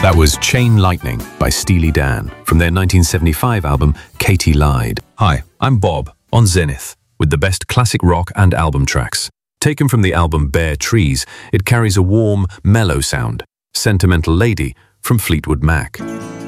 That was Chain Lightning by Steely Dan from their 1975 album Katie Lied. Hi, I'm Bob on Zenith with the best classic rock and album tracks. Taken from the album Bare Trees, it carries a warm, mellow sound. Sentimental Lady from Fleetwood Mac.